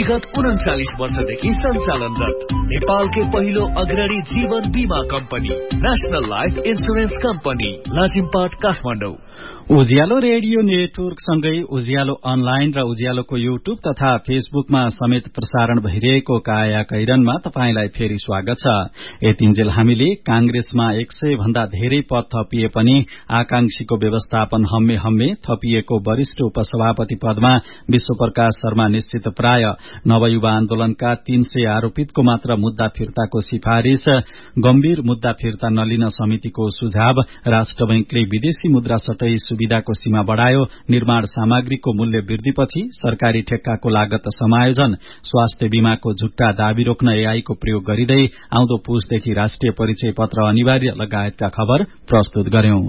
विगत 39 वर्षदेखि सञ्चालनरत नेपालकै पहिलो अग्रणी जीवन बीमा company national life insurance company Lazimpat Kathmandu. उज्यालो रेडियो नेटवर्क सँगै उज्यालो अनलाइन र उज्यालोको युट्युब तथा फेसबुकमा समेत प्रसारण भइरहेको काया कैरनमा तपाईंलाई फेरि स्वागत छ। यतिन्जेल हामीले कांग्रेसमा 100 भन्दा धेरै पद थपिए पनि आकांक्षीको व्यवस्थापन हम्मे थपिएको वरिष्ठ उपसभापति पदमा विश्वप्रकाश शर्मा निश्चित प्राय, नवयुवा आन्दोलनका 300 आरोपितको मात्र मुद्दा फिर्ताको सिफारिश, गम्भीर मुद्दा फिर्ता नलिन समितिको सुझाव, राष्ट्र बैंकले विदेशी मुद्रा सटै सुविधाको सीमा बढ़ायो, निर्माण सामग्रीको मूल्य वृद्धिपछि सरकारी ठेक्काको लागत समायोजन, स्वास्थ्य बीमाको झुट्टा दावी रोक्न एआई को प्रयोग गरिँदै आउँदो पुसदेखि राष्ट्रिय परिचय पत्र अनिवार्य लगायतका खबर प्रस्तुत गर्यौं।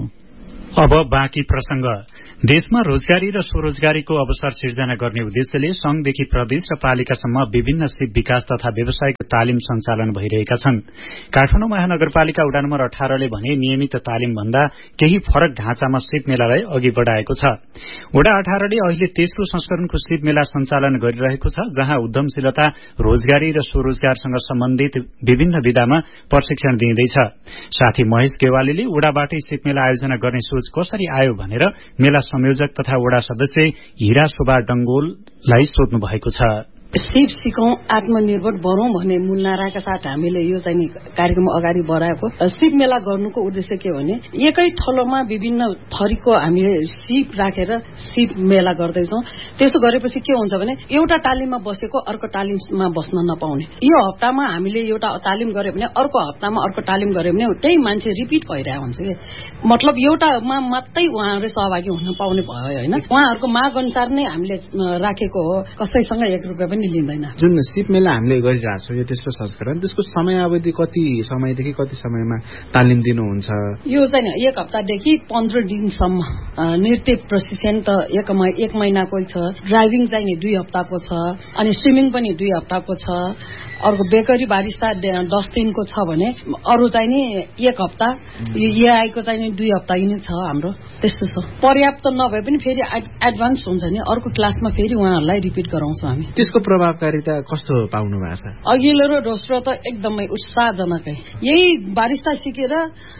अब बाँकी प्रसंग। देशमा रोजगारी र स्वरोजगारीको अवसर सिर्जना गर्ने उद्देश्यले संघदेखि प्रदेश र पालिकासम्म विभिन्न सिप विकास तथा व्यावसायिक तालिम सञ्चालन भइरहेका छन्। काठमाडौँ महानगरपालिका वडा नम्बर 18 ले भने नियमित तालिम भन्दा केही फरक ढाँचामा सिप मेलालाई अघि बढ़ाएको छ। वडा 18 ले अहिले तेस्रो संस्करणको सिप मेला सञ्चालन गरिरहेको छ, जहाँ उद्यमशीलता, रोजगारी र स्वरोजगारसँग सम्बन्धित विभिन्न विधामा प्रशिक्षण दिइँदैछ। साथी महेश गेवालीले वडाबाटै सिप मेला आयोजना गर्ने सोच कसरी आयो भनेर मेला संयोजक तथा वडा सदस्य हिरा शोभा डंगोललाई सोध्नु भएको छ। सिप सिकौं आत्मनिर्भर बनौं भन्ने मूल नाराका साथ हामीले यो चाहिँ कार्यक्रम अगाडि बढाएको। सिप मेला गर्नुको उद्देश्य के भने एकै ठलोमा विभिन्न थरीको हामीले सिप राखेर सिप मेला गर्दैछौं। त्यसो गरेपछि के हुन्छ भने एउटा तालिममा बसेको अर्को तालिममा बस्न नपाउने। यो हप्तामा हामीले एउटा तालिम गर्यो भने अर्को हप्तामा अर्को तालिम गर्यो भने त्यही मान्छे रिपिट भइरहेको हुन्छ के, मतलब एउटामा मात्रै उहाँहरु सहभागी हुन पाउने भयो हैन। उहाँहरुको माग अनुसार नै हामीले राखेको हो, कसैसँग 1 रुपैयाँ पनि लिँदैन। जुन सिप मेला हामीले गरिरहेको छौं यो तेस्रो संस्करण, त्यसको समयावधि कति समयदेखि कति समयमा तालिम दिनुहुन्छ? यो चाहिँ 1 हप्तादेखि 15 दिनसम्म। नृत्य प्रशिक्षण त 1 महिनाको छ, ड्राइभिङ चाहिँ 2 हप्ताको छ, अनि स्विमिङ पनि 2 हप्ताको छ, अर्को बेकरी बारिस्ता 10 दिनको छ भने अरु चाहिँ नि 1 हप्ता, यो एआई को चाहिँ 2 हप्ता नै छ हाम्रो। त्यस्तो छ। पर्याप्त नभए पनि फेरि एडभान्स हुन्छ नि, अर्को क्लासमा फेरि उहाँहरुलाई रिपिट गराउँछौं हामी। त्यसको प्रभावकारिता कस्तो पाउनु भएको छ? अघिल्लो र दोस्रो त एकदमै उत्साहजनकै। यही बारिस्ता सिकेर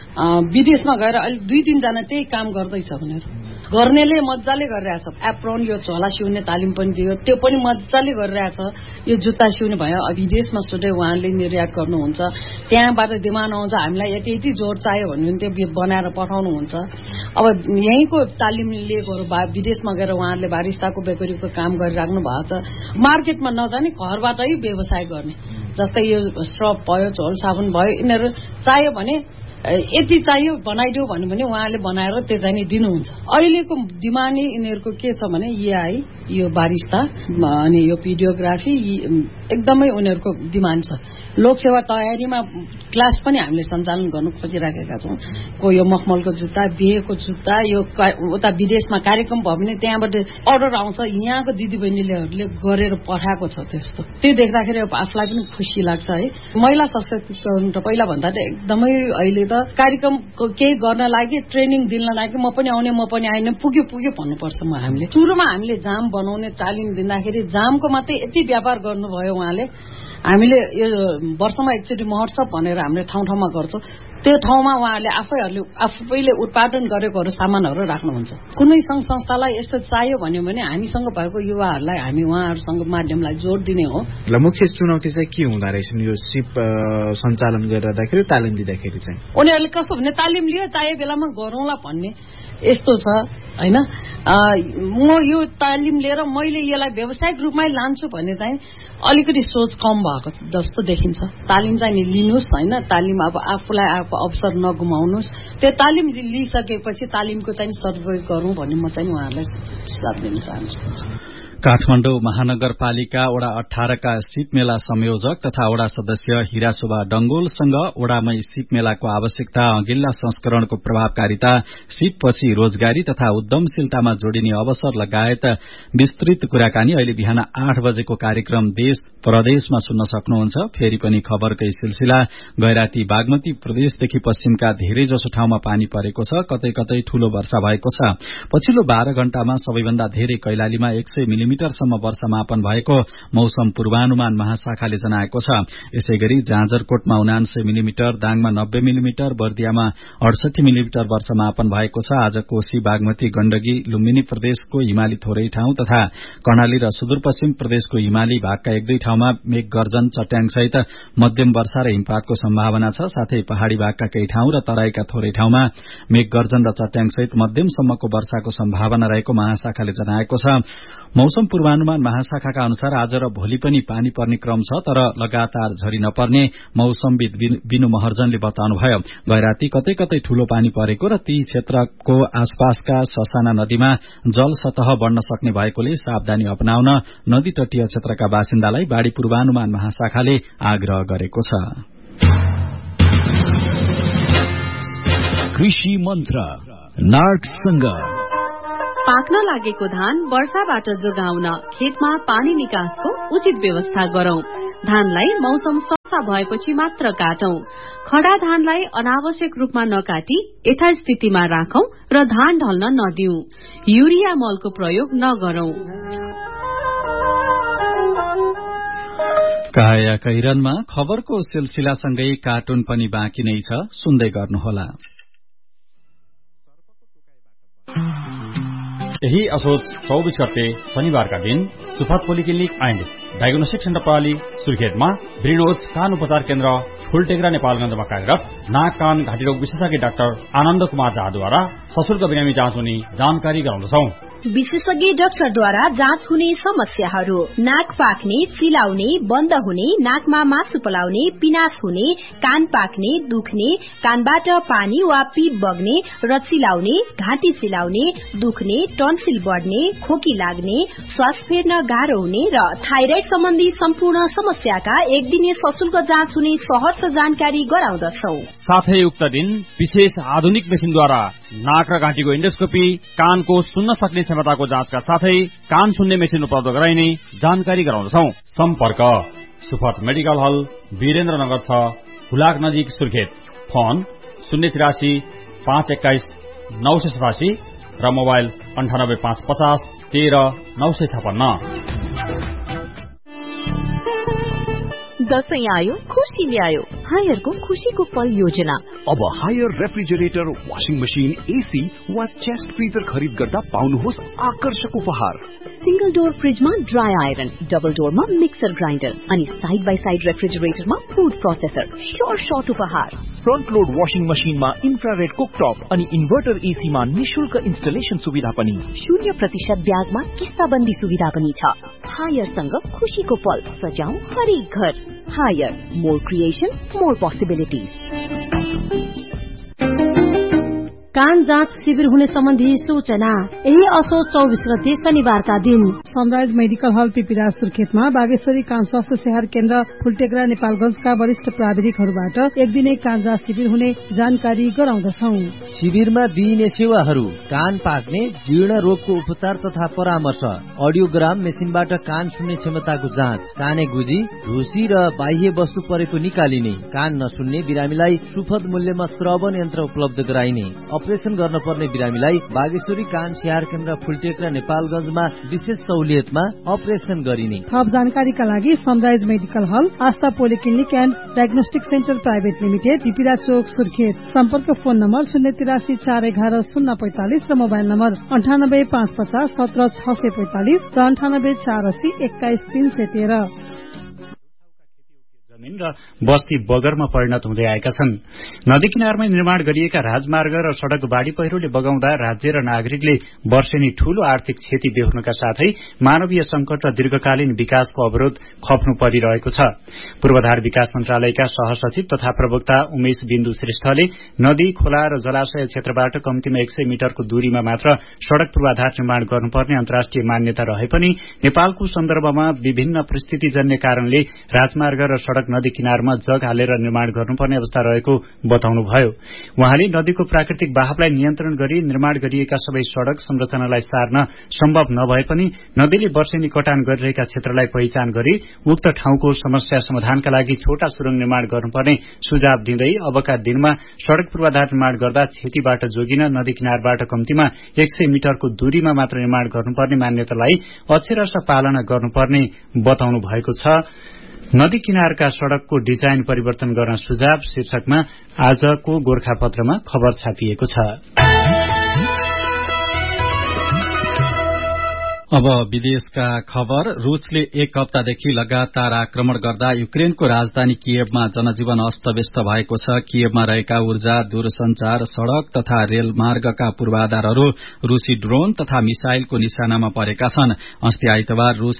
विदेशमा गएर अहिले 2-3 जना त्यही काम गर्दैछ भनेर गर्नेले मज्जाले गरिरहेछ। एप्रोन यो झोला सिउने तालिम पनि दियो, त्यो पनि मज्जाले गरिरहेछ। यो जुत्ता सिउने भयो, विदेशमा सुटे उहाँले निर्यात गर्नुहुन्छ, त्यहाँबाट डिमान्ड आउँछ हामीलाई यति जोर चाहियो भने त्यो बनाएर पठाउनुहुन्छ। अब यहीँको तालिम लिएको विदेशमा गएर उहाँहरूले बारिस्ताको बेकरीको काम गरिराख्नु भएको छ। मार्केटमा नजाने घरबाटै व्यवसाय गर्ने, जस्तै यो स्क्रब भयो, झोल साबुन भयो, यिनीहरू चाहियो भने यति चाहियो बनाइदियो भन्यो भने उहाँले बनाएर त्यो चाहिँ दिनुहुन्छ। अहिलेको डिमान्ड यिनीहरूको के छ भने एआई, यो बारिस्ता अनि यो भिडियोग्राफी एकदमै उनीहरूको डिमान्ड छ। लोकसेवा तयारीमा क्लास पनि हामीले सञ्चालन गर्न खोजिराखेका छौं। को यो मखमलको जुत्ता, बिहेको जुत्ता, यो उता विदेशमा कार्यक्रम भयो भने त्यहाँबाट अर्डर आउँछ, यहाँको दिदीबहिनीले गरेर पठाएको छ। त्यस्तो त्यो देख्दाखेरि आफूलाई पनि खुसी लाग्छ है। महिला सशक्तिकरण त पहिला भन्दा एकदमै अहिले त कार्यक्रम केही गर्न लागि ट्रेनिङ दिन लागि म पनि आउने म पनि आइन पुग्यो भन्नुपर्छ। हामीले सुरुमा हामीले जाम बनाउने तालिम दिँदाखेरि जामको मात्रै यति व्यापार गर्नुभयो उहाँले। हामीले यो वर्षमा एकचोटि महोत्सव भनेर हामीले ठाउँ गर्छौं, त्यो ठाउँमा उहाँहरूले आफैले उत्पादन गरेकोहरू सामानहरू राख्नुहुन्छ। कुनै संघ संस्थालाई यस्तो चाहियो भन्यो भने हामीसँग भएको युवाहरूलाई हामी उहाँहरूसँग माध्यमलाई जोड दिने हो। ल मुख्य चुनौती चाहिँ के हुँदा रहेछन् यो सिप सञ्चालन गरिरहँदाखेरि, तालिम दिँदाखेरि चाहिँ? उनीहरूले कस्तो भने तालिम लियो चाहिए बेलामा गरौँला भन्ने यस्तो छ हैन। म यो तालिम लिएर मैले यसलाई व्यावसायिक रूपमै लान्छु भन्ने चाहिँ अलिकति सोच कम भएको जस्तो देखिन्छ। तालिम चाहिँ नि लिनुस् हैन, तालिम अब आफूलाई आएको अवसर नगुमाउनुस्। त्यो तालिम लिइसकेपछि तालिमको चाहिँ सदुपयोग गरौँ भन्ने म चाहिँ उहाँहरूलाई सुझाव दिन चाहन्छु। काठमाडौँ महानगरपालिका वडा 18 का सिप मेला संयोजक तथा वडा सदस्य हिरा शोभा डंगोलसँग वडामै सिप मेलाको आवश्यकता, अघिल्ला संस्करणको प्रभावकारिता, सिपपछि रोजगारी तथा उद्यमशीलतामा जोडिने अवसर लगायत विस्तृत कुराकानी अहिले बिहान 8 बजेको कार्यक्रम देश प्रदेशमा सुन्न सक्नुहुन्छ। फेरि पनि खबरकै सिलसिला। गैराती बागमती प्रदेशदेखि पश्चिमका धेरैजसो ठाउँमा पानी परेको छ, कतै कतै ठूलो वर्षा भएको छ। पछिल्लो 12 घण्टामा सबैभन्दा धेरै कैलालीमा 100 मिलिमिटर मिलिमिटरसम्म वर्षामापन भएको मौसम पूर्वानुमान महाशाखाले जनाएको छ। यसैगरी जाजरकोटमा 79 मिलिमिटर, दाङमा 90 मिलिमिटर, बर्दियामा 68 मिलिमिटर वर्षामापन भएको छ। आज कोशी, बागमती, गण्डकी, लुम्बिनी प्रदेशको हिमाली थोरै ठाउँ तथा कर्णाली र सुदूरपश्चिम प्रदेशको हिमाली भागका 1-2 ठाउँमा मेघ गर्जन, चट्याङसहित मध्यम वर्षा र हिमपातको सम्भावना छ। साथै पहाड़ी भागका केही ठाउँ र तराईका थोरै ठाउँमा मेघ गर्जन र चट्याङसहित मध्यमसम्मको वर्षाको सम्भावना रहेको महाशाखाले जनाएको छ। मौसम पूर्वानुमान महाशाखाका अनुसार आज र भोलि पनि पानी पर्ने क्रम छ, तर लगातार झरी नपर्ने मौसमविद बिनु महर्जनले बताउनुभयो। गैराती कतै कतै ठूलो पानी परेको र ती क्षेत्रको आसपासका ससाना नदीमा जल सतह बढ्न सक्ने भएकोले सावधानी अपनाउन नदी तटीय क्षेत्रका बासिन्दालाई बाढ़ी पूर्वानुमान महाशाखाले आग्रह गरेको छ। कृषि मन्त्र नार्कसँग पाक्न लागेको धान वर्षाबाट जोगाउन खेतमा पानी निकासको उचित व्यवस्था गरौं। धानलाई मौसम सफा भएपछि मात्र काटौं। खडा धानलाई अनावश्यक रूपमा नकाटी यथास्थितिमा राखौं र धान ढल्न नदिऊ। युरिया मलको प्रयोग नगरौं। काया कैरनमा खबरको सिलसिलासँगै कार्टुन पनि बाँकी नै छ, सुन्दै गर्नुहोला। यही असोज 24 गते शनिबारका दिन सुफात पोलिक्लिनिक एण्ड डायग्नोस्टिक सेन्टर प्रणाली सुर्खेतमा ब्रिनोज कान उपचार केन्द्र फुलटेक्रा नेपालगञ्जमा कार्यरत नाक कान घाँटी रोग विशेषज्ञ डाक्टर आनन्द कुमार झाद्वारा सशुल्क बिरामी जाँच हुने जानकारी गराउँदछौ। विशेषज्ञ डाक्टरद्वारा जाँच हुने समस्याहरू: नाक पाक्ने, चिलाउने, बन्द हुने, नाकमा मासु पलाउने, पिनास हुने, कान पाक्ने, दुख्ने, कानबाट पानी वा पीप बग्ने र चिलाउने, घाँटी चिलाउने, दुख्ने, टन्सिल बढ्ने, खोकी लाग्ने, श्वास फेर्न गाह्रो हुने र थाइराइड सम्बन्धी सम्पूर्ण समस्याका एक दिने सशुल्क जाँच हुने सहर्ष जानकारी गराउँदछौ। साथै उक्त दिन विशेष आधुनिक मेसिनद्वारा नाक र घाँटीको एन्डोस्कोपी, कानको सुन्न सक्ने क्षमताको जाँचका साथै कान सुन्ने मेसिन उपलब्ध गराइने जानकारी गराउँदछौ। सम्पर्क सुफात मेडिकल हल, वीरेन्द्रनगर 6, हुलाक नजिक सुर्खेत। फोन 083 521 987 र मोबाइल 98 550 13 956। दशैं आयो, खुशी ल्यायो। हायरको खुशीको पल योजना। अब higher refrigerator, washing machine, AC वा चेस्ट फ्रिजर खरिद गर्दा पाउनुहोस् आकर्षक उपहार। सिंगल डोर फ्रिजमा dry iron, double डोरमा mixer grinder अनि side by side रेफ्रिजरेटरमा food processor. Short उपहार। फ्रन्ट लोड वाशिङ मशिनमा इन्फ्रारेड कुकटप अनि इन्भर्टर एसीमा निशुल्क इन्स्टलेसन सुविधा पनि। 0% ब्याजमा किस्ताबन्दी सुविधा पनि छ। हायरसँग खुशीको पल सजाऊ हरेक घर। Higher, more creation, more possibility. कान जाँच शिविर हुने सम्बन्धी सूचना। यही असोज 24 गते शनिबारका दिन सनराइज मेडिकल हल पिपिराज सुर्खेतमा बागेश्वरी कान स्वास्थ्य सेवा केन्द्र फुलटेक्रा नेपालगञ्जका वरिष्ठ प्राविधिकहरूबाट एक दिने कान जाँच शिविर हुने जानकारी गराउँदछौ। शिविरमा दिइने सेवाहरू: कान पाक्ने, जीर्ण रोगको उपचार तथा परामर्श, अडियोग्राम मेसिनबाट कान सुन्ने क्षमताको जाँच, काने गुजी, ढुसी र बाह्य वस्तु परेको निकालिने, कान नसुन्ने बिरामीलाई सुपथ मूल्यमा श्रवण यन्त्र उपलब्ध गराइने, अपरेशन गर्न पर्ने बिरामीलाई बागेश्वरी कान स्याहार केन्द्र फुलटेक्रा नेपालगञ्जमा विशेष सहुलियतमा अपरेशन गरिने। थप जानकारीका लागि sunrise medical hall, Astha polyclinic and diagnostic centre private limited, पिपिरा चोक, सुर्खेत। सम्पर्क फोन नम्बर 083 411 045 र मोबाइल नम्बर 98 550 17 645 र 98 480 21 313। जमिन र बस्ती बगरमा परिणत हुँदै आएका छन्। नदी किनारमा निर्माण गरिएका राजमार्ग र सड़क बाढ़ी पहिरोले बगाउँदा राज्य र नागरिकले वर्षेनी ठूलो आर्थिक क्षति बेहोर्नका साथै मानवीय संकट र दीर्घकालीन विकासको अवरोध खप्नु परिरहेको छ। पूर्वाधार विकास मन्त्रालयका सहसचिव तथा प्रवक्ता उमेश बिन्दु श्रेष्ठले नदी, खोला र जलाशय क्षेत्रबाट कम्तीमा 100 मिटरको दूरीमा मात्र सड़क पूर्वाधार निर्माण गर्नुपर्ने अन्तर्राष्ट्रिय मान्यता रहे पनि नेपालको सन्दर्भमा विभिन्न परिस्थितिजन्य कारणले राजमार्ग र सड़क नदी किनारमा जग हालेर निर्माण गर्नुपर्ने अवस्था रहेको बताउनुभयो। उहाँले नदीको प्राकृतिक बहावलाई नियन्त्रण गरी निर्माण गरिएका सबै सड़क संरचनालाई सार्न सम्भव नभए पनि नदीले वर्षेनी कटान गरिरहेका क्षेत्रलाई पहिचान गरी उक्त ठाउँको समस्या समाधानका लागि छोटा सुरुङ निर्माण गर्नुपर्ने सुझाव दिँदै अबका दिनमा सड़क पूर्वाधार निर्माण गर्दा क्षतिबाट जोगिन नदी किनारबाट कम्तीमा 100 मिटरको दूरीमा मात्र निर्माण गर्नुपर्ने मान्यतालाई अक्षरशः पालना गर्नुपर्ने बताउनु भएको छ। नदी किनारका सड़कको डिजाइन परिवर्तन गर्न सुझाव शीर्षकमा आजको गोरखापत्रमा खबर छापिएको छ। अब विदेशका खबर। रूसले एक हप्तादेखि लगातार आक्रमण गर्दा युक्रेनको राजधानी कियवमा जनजीवन अस्तव्यस्त भएको छ। कियवमा रहेका ऊर्जा, दूरसञ्चार, सड़क तथा रेल मार्गका पूर्वाधारहरू रूसी ड्रोन तथा मिसाइलको निशानामा परेका छन्। अस्ति आइतबार रूस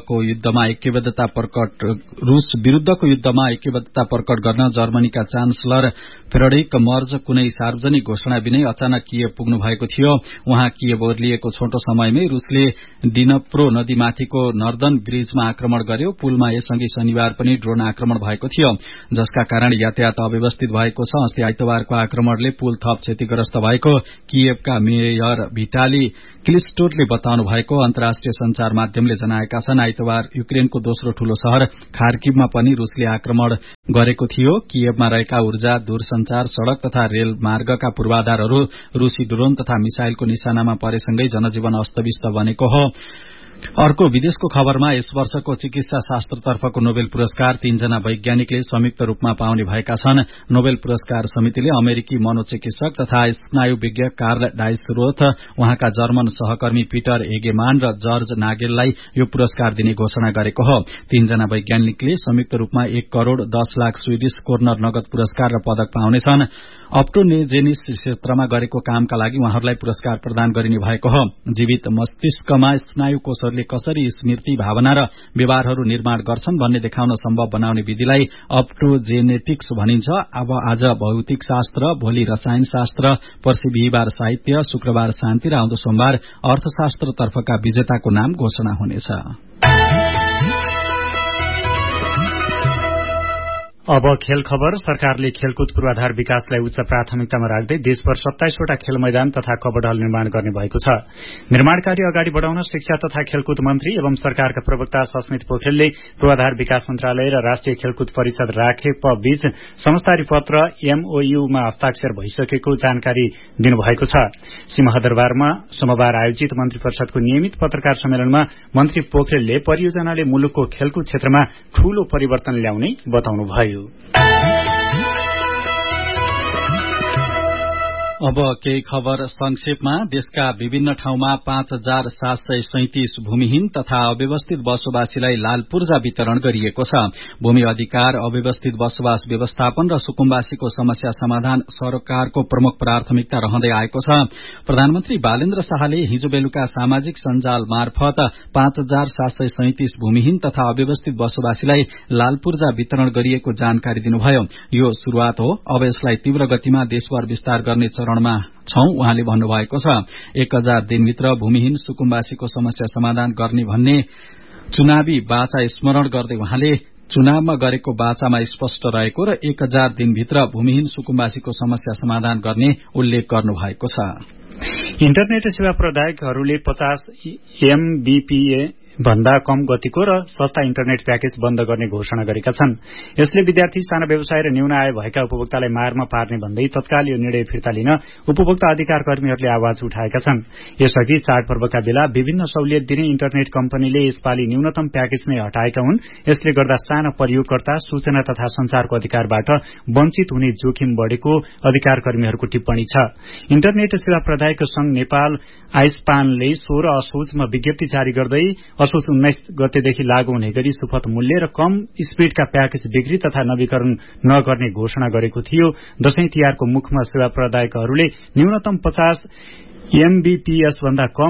विरूद्धको युद्धमा ऐक्यबद्धता प्रकट गर्न जर्मनीका चान्सलर फ्रेडरिक मर्ज कुनै सार्वजनिक घोषणा बिनै अचानक कियव पुग्नु भएको थियो। उहाँ कियव ओर्लिएको छोटो समयमै रूसले डिनप्रो नदीमाथिको नर्दन ब्रिजमा आक्रमण गर्यो। पुलमा यसअघि शनिबार पनि ड्रोन आक्रमण भएको थियो, जसका कारण यातायात अव्यवस्थित भएको छ। अस्ति आइतबारको आक्रमणले पुल थप क्षतिग्रस्त भएको कियवका मेयर भिटाली क्लिस्टोरले बताउनु भएको अन्तर्राष्ट्रिय संचार माध्यमले जनाएका छन्। आइतबार युक्रेनको दोस्रो ठूलो शहर खार्किवमा पनि रूसले आक्रमण गरेको थियो। कियवमा रहेका ऊर्जा, दूरसञ्चार, सड़क तथा रेल मार्गका पूर्वाधारहरू रूसी ड्रोन तथा मिसाइलको निशानामा परेसँगै जनजीवन अस्तव्यस्त बनेको हो। अर्को विदेशको खबरमा यस वर्षको चिकित्सा शास्त्रतर्फको नोबेल पुरस्कार 3 जना वैज्ञानिकले संयुक्त रूपमा पाउने भएका छन्। नोबेल पुरस्कार समितिले अमेरिकी मनोचिकित्सक तथा स्नायुविज्ञ कार्ल डाइसरोथ, उहाँका जर्मन सहकर्मी पीटर एगेमान र जर्ज नागेललाई यो पुरस्कार दिने घोषणा गरेको हो। 3 जना वैज्ञानिकले संयुक्त रूपमा 1 करोड़ 10 लाख स्वीडिश कोर्नर नगद पुरस्कार र पदक पाउनेछन्। अप्टोजेनिस क्षेत्रमा गरेको कामका लागि उहाँहरूलाई पुरस्कार प्रदान गरिने भएको हो। जीवित मस्तिष्कमा स्नायु कोषहरूले कसरी स्मृति, भावना र व्यवहारहरू निर्माण गर्छन् भन्ने देखाउन सम्भव बनाउने विधिलाई अप्टोजेनेटिक्स भनिन्छ। अब आज भौतिक शास्त्र, भोलि रसायन शास्त्र, पर्सि बिहिबार साहित्य, शुक्रबार शान्ति र आउँदो सोमबार अर्थशास्त्रतर्फका विजेताको नाम घोषणा हुनेछ। अब खेल खबर। सरकारले खेलकुद पूर्वाधार विकासलाई उच्च प्राथमिकतामा राख्दै देशभर 27 वटा खेल मैदान तथा कबड्डी हल निर्माण गर्ने भएको छ। निर्माण कार्य अगाडि बढाउन शिक्षा तथा खेलकुद मन्त्री एवं सरकारका प्रवक्ता सस्मित पोखरेलले पूर्वाधार विकास मन्त्रालय र राष्ट्रिय खेलकुद परिषद राखेप बीच समझदारी पत्र MOU-मा हस्ताक्षर भइसकेको जानकारी दिनुभएको छ। सिंहदरबारमा सोमबार आयोजित मन्त्री परिषदको नियमित पत्रकार सम्मेलनमा मन्त्री पोखरेलले परियोजनाले मुलुकको खेलकुद क्षेत्रमा ठूलो परिवर्तन ल्याउने बताउनुभयो। अब केही खबर संक्षेपमा। देशका विभिन्न ठाउँमा 5737 भूमिहीन तथा अव्यवस्थित बसोबासीलाई लाल पूर्जा वितरण गरिएको छ। भूमि अधिकार, अव्यवस्थित बसोबास व्यवस्थापन र सुकुम्बासीको समस्या समाधान सरकारको प्रमुख प्राथमिकता रहँदै आएको छ। प्रधानमन्त्री बालेन्द्र शाहले हिजो बेलुका सामाजिक सञ्जाल मार्फत 5737 भूमिहीन तथा अव्यवस्थित बसोबासीलाई लाल पूर्जा वितरण गरिएको जानकारी दिनुभयो। यो शुरूआत हो, अब यसलाई तीव्र गतिमा देशभर विस्तार गर्ने चरणमा छौं उहाँले भन्नुभएको छ। 1000 दिनभित्र भूमिहीन सुकुम्बासीको समस्या समाधान गर्ने भन्ने चुनावी बाचा स्मरण गर्दै उहाँले चुनावमा गरेको बाचामा स्पष्ट रहेको र 1000 दिनभित्र भूमिहीन सुकुम्बासीको समस्या समाधान गर्ने उल्लेख गर्नुभएको छ। इन्टरनेट सेवा प्रदायकहरूले 50 MBPS भन्दा कम गतिको र सस्ता इन्टरनेट प्याकेज बन्द गर्ने घोषणा गरेका छन्। यसले विद्यार्थी, साना व्यवसाय र न्यून आय भएका उपभोक्तालाई मारमा पार्ने भन्दै तत्काल यो निर्णय फिर्ता लिन उपभोक्ता अधिकार कर्मीहरूले आवाज उठाएका छन्। यसअघि चाडपर्वका बेला विभिन्न सहुलियत दिने इन्टरनेट कम्पनीले यसपालि न्यूनतम प्याकेज नै हटाएका हुन्। यसले गर्दा साना प्रयोगकर्ता, सूचना तथा संचारको अधिकारबाट वञ्चित हुने जोखिम बढ़ेको अधिकार कर्मीहरूको टिप्पणी छ। इन्टरनेट सेवा प्रदायक संघ नेपाल आइस्पानले 16 असोजमा विज्ञप्ति जारी गर्दै असोज 19 गतेदेखि लागू हुने गरी सुपथ मूल्य र कम स्पीडका प्याकेज बिक्री तथा नवीकरण नगर्ने घोषणा गरेको थियो। दशैं तिहारको मुखमा सेवा प्रदायकहरूले न्यूनतम 50 MBPS भन्दा कम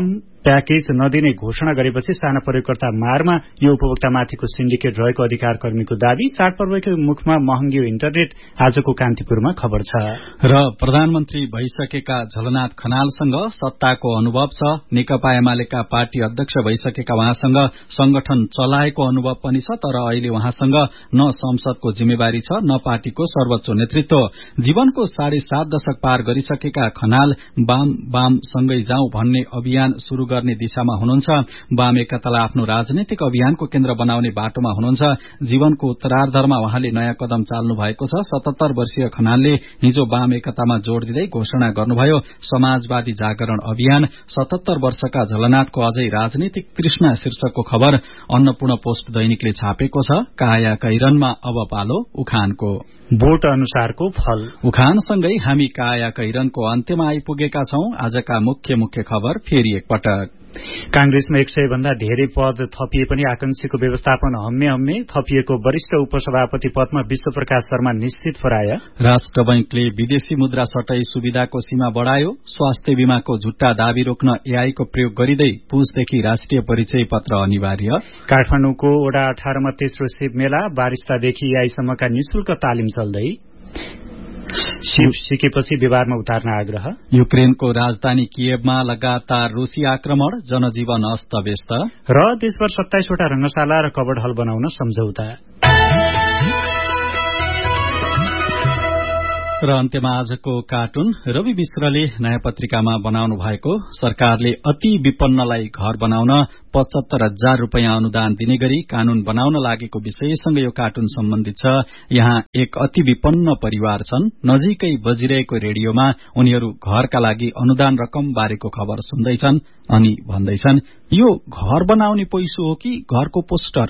प्याकेज नदिने घोषणा गरेपछि साना प्रयोगकर्ता मारमा यो उपभोक्तामाथिको सिन्डिकेट रहेको अधिकार कर्मीको दावी। चाडपर्वको मुखमा महँगियो इन्टरनेट। आजको कान्तिपुरमा खबर छ। र प्रधानमन्त्री भइसकेका झलनाथ खनालसँग सत्ताको अनुभव छ। नेकपा एमालेका पार्टी अध्यक्ष भइसकेका उहाँसँग संगठन चलाएको अनुभव पनि छ, तर अहिले उहाँसँग न संसदको जिम्मेवारी छ न पार्टीको सर्वोच्च नेतृत्व। जीवनको 7.5 दशक पार गरिसकेका खनाल वाम सँगै जाउँ भन्ने अभियान शुरू गर्ने दिशामा हुनुहुन्छ। वाम एकतालाई आफ्नो राजनैतिक अभियानको केन्द्र बनाउने बाटोमा हुनुहुन्छ। जीवनको उत्तरार्धमा उहाँले नयाँ कदम चाल्नु भएको छ। 77 वर्षीय खनालले हिजो वाम एकतामा जोड़ दिँदै घोषणा गर्नुभयो, समाजवादी जागरण अभियान। 77 वर्षका झलनाथको अझै राजनीतिक तृष्णा शीर्षकको खबर अन्नपूर्ण पोस्ट दैनिकले छापेको छ। काया कैरनमा अब पालो उखानको। भोट अनुसारको फल। उखानसँगै हामी काया कैरनको अन्त्यमा आइपुगेका छौं। आजका मुख्य खबर फेरि एकपटक। कांग्रेसमा 100 भन्दा धेरै पद थपिए पनि आकांक्षीको व्यवस्थापन हम्मे थपिएको वरिष्ठ उपसभापति पदमा विश्वप्रकाश शर्मा निश्चित पराय। राष्ट्र बैंकले विदेशी मुद्रा सटै सुविधाको सीमा बढ़ायो। स्वास्थ्य बीमाको झुट्टा दावी रोक्न एआई को प्रयोग गरिँदै पुसदेखि राष्ट्रिय परिचय पत्र अनिवार्य। काठमाडौँको ओडा 18 मा तेस्रो शिव मेला। बारिस्तादेखि एआईसम्मका निशुल्क तालिम चल्दै। शिव सिकेपछि व्यवहारमा उतार्न आग्रह। युक्रेनको राजधानी किएभमा लगातार रूसी आक्रमण, जनजीवन अस्तव्यस्त। र देशभर 27 वटा रंगशाला र कबड हल बनाउन सम्झौता। र अन्त्यमा आजको कार्टुन। रवि मिश्रले नयाँ पत्रिकामा बनाउनु भएको सरकारले अति विपन्नलाई घर बनाउन 75,000 रूपियाँ अनुदान दिने गरी कानून बनाउन लागेको विषयसँग यो कार्टुन सम्बन्धित छ। यहाँ एक अति विपन्न परिवार छन्। नजिकै बजिरहेको रेडियोमा उनीहरू घरका लागि अनुदान रकम बारेको खबर सुन्दैछन् अनि भन्दैछन्, यो घर बनाउने पैसो हो कि घरको पोस्टर।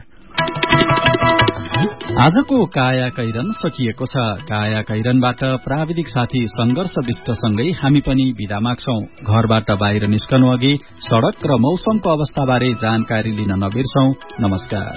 आजको काया कैरन सकिएको छ। काया कैरनबाट प्राविधिक साथी संघर्ष विष्टसँगै हामी पनि बिदा माग्छौं। घरबाट बाहिर निस्कनु अघि सड़क र मौसमको अवस्थाबारे जानकारी लिन नबिर्सौं। नमस्कार।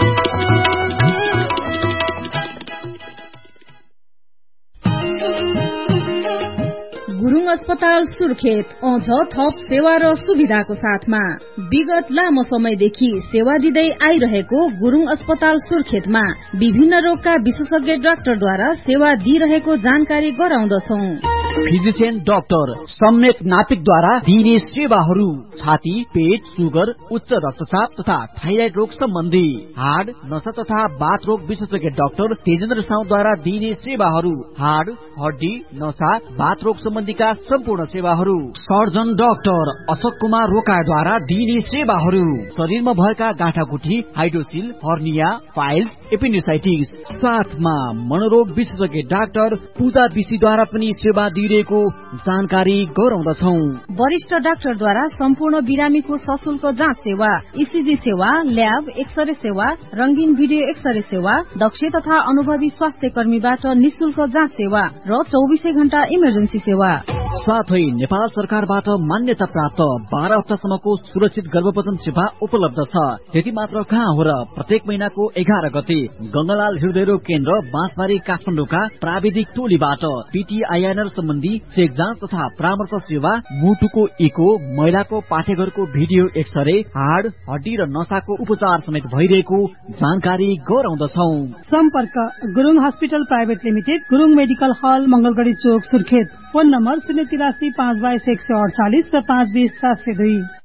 गुरुङ अस्पताल सुर्खेत आउँछ थप सेवा र सुविधाको साथमा। विगत लामो समयदेखि सेवा दिँदै आइरहेको गुरुङ अस्पताल सुर्खेतमा विभिन्न रोगका विशेषज्ञ डाक्टरद्वारा सेवा दिइरहेको जानकारी गराउँदछौं। फिजिशियन डाक्टर सम्मेक नापिकद्वारा दिइने सेवाहरू छाती, पेट, सुगर, उच्च रक्तचाप तथा थाइराइड रोग सम्बन्धी। हाड, नसा तथा बाथ रोग विशेषज्ञ डाक्टर तेजेन्द्र साउद्वारा दिइने सेवाहरू हाड, हड्डी, नसा, बाथ रोग सम्बन्धीका सम्पूर्ण सेवाहरू। सर्जन डाक्टर अशोक कुमार रोकाद्वारा दिइने सेवाहरू शरीरमा भएका गाँठागुठी, हाइड्रोसिल, हर्निया, फाइल्स, एपेन्डिसाइटिस। साथमा मनोरोग विशेषज्ञ डाक्टर पूजा विशीद्वारा पनि सेवा दिइरहेको जानकारी गराउँदछौं। वरिष्ठ डाक्टरद्वारा सम्पूर्ण बिरामीको सशुल्क जाँच सेवा, ईसीजी सेवा, ल्याब, एक्सरे सेवा, रंगीन भिडियो एक्सरे सेवा, दक्ष तथा अनुभवी स्वास्थ्य कर्मीबाट निशुल्क जाँच सेवा र 24 घण्टा इमर्जेन्सी सेवा। साथै नेपाल सरकारबाट मान्यता प्राप्त 12 हप्तासम्मको सुरक्षित गर्भपतन सेवा उपलब्ध छ। त्यति मात्र कहाँ हो र, प्रत्येक महिनाको 11 गते गंगालाल हृदयरोग केन्द्र बाँसबारी काठमाडौँका प्राविधिक टोलीबाट पीटीआईएनआर सम्बन्धी चेक जाँच तथा परामर्श सेवा, मुटुको इको, महिलाको पाठेघरको भिडियो एक्सरे, हाड, हड्डी र नसाको उपचार समेत भइरहेको जानकारी गराउँदछौ। सम्पर्क Gurung hospital private limited, Gurung medical हल, मंगलगढ़ी चोक, सुर्खेत। फोन नम्बर 083 522 148 र 520 702।